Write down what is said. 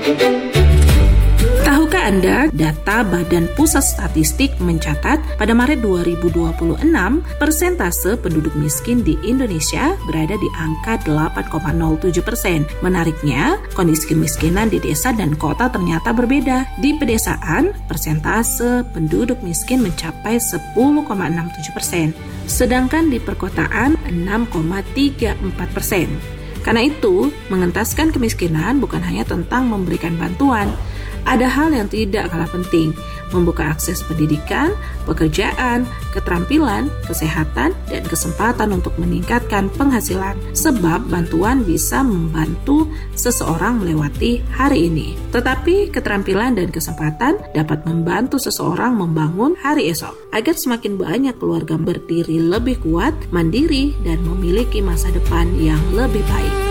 Tahukah Anda, data Badan Pusat Statistik mencatat pada Maret 2026, persentase penduduk miskin di Indonesia berada di angka 8,07%. Menariknya, kondisi kemiskinan di desa dan kota ternyata berbeda. Di pedesaan, persentase penduduk miskin mencapai 10,67%, sedangkan di perkotaan 6,34%. Karena itu, mengentaskan kemiskinan bukan hanya tentang memberikan bantuan. Ada hal yang tidak kalah penting, membuka akses pendidikan, pekerjaan, keterampilan, kesehatan, dan kesempatan untuk meningkatkan penghasilan. Sebab bantuan bisa membantu seseorang melewati hari ini. Tetapi keterampilan dan kesempatan dapat membantu seseorang membangun hari esok, agar semakin banyak keluarga berdiri lebih kuat, mandiri, dan memiliki masa depan yang lebih baik.